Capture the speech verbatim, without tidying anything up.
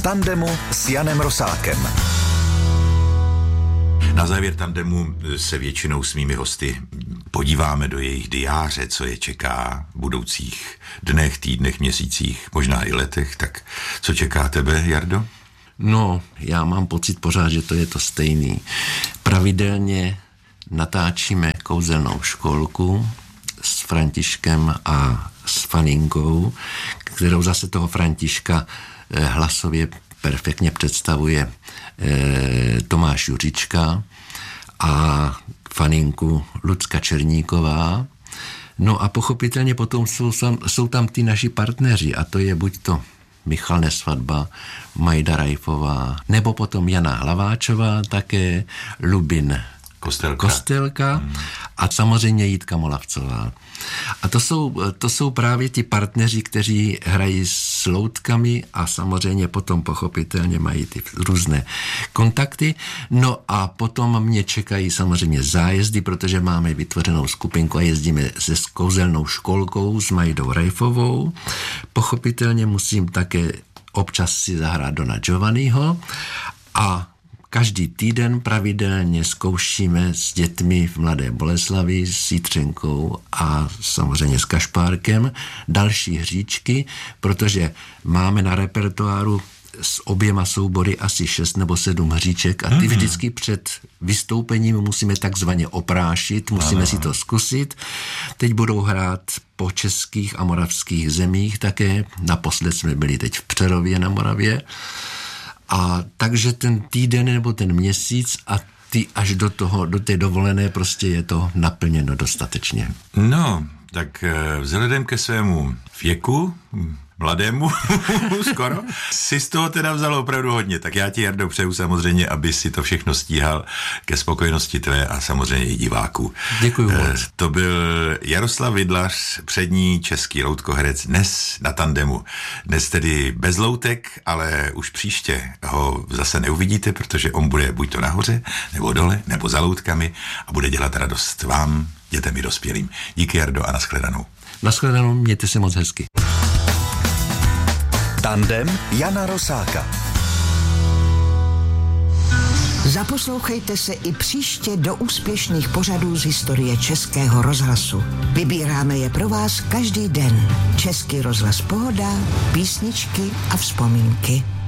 tandemu s Janem Rosákem. Na závěr tandemu se většinou s mými hosty podíváme do jejich diáře, co je čeká v budoucích dnech, týdnech, měsících, možná i letech. Tak co čeká tebe, Jardo? No, já mám pocit pořád, že to je to stejný. Pravidelně natáčíme kouzelnou školku s Františkem a s Faninkou, kterou zase toho Františka hlasově perfektně představuje eh, Tomáš Juřička a Faninku Lucka Černíková. No a pochopitelně potom jsou, jsou tam ty naši partneři a to je buď to Michal Nesvadba, Majda Rajfová, nebo potom Jana Hlaváčová také, Lubin Kostelka, Kostelka hmm. a samozřejmě Jitka Molavcová. A to jsou, to jsou právě ti partneři, kteří hrají s loutkami a samozřejmě potom pochopitelně mají ty různé kontakty. No a potom mě čekají samozřejmě zájezdy, protože máme vytvořenou skupinku a jezdíme se kouzelnou školkou s Majdou Rajfovou. Pochopitelně musím také občas si zahrát Dona Giovanniho a každý týden pravidelně zkoušíme s dětmi v Mladé Boleslavi, s Jitřenkou a samozřejmě s Kašpárkem další hříčky, protože máme na repertoáru s oběma soubory asi šest nebo sedm hříček a ty vždycky před vystoupením musíme takzvaně oprášit, musíme ano. si to zkusit. Teď budou hrát po českých a moravských zemích také, naposled jsme byli teď v Přerově na Moravě. A takže ten týden nebo ten měsíc a ty až do toho, do té dovolené prostě je to naplněno dostatečně. No, tak vzhledem ke svému věku, mladému skoro, si z toho teda vzal opravdu hodně. Tak já ti, Jardo, přeju samozřejmě, aby si to všechno stíhal ke spokojenosti tvé a samozřejmě i diváků. Děkuju moc. To byl Jaroslav Vidlař, přední český loutkoherec, dnes na tandemu. Dnes tedy bez loutek, ale už příště ho zase neuvidíte, protože on bude buď to nahoře, nebo dole, nebo za loutkami a bude dělat radost vám, dětem i dospělým. Díky, Jardo, a nashledanou. Nashledanou, mějte se moc hezky. Tandem Jana Rosáka. Zaposlouchejte se i příště do úspěšných pořadů z historie Českého rozhlasu. Vybíráme je pro vás každý den. Český rozhlas Pohoda, písničky a vzpomínky.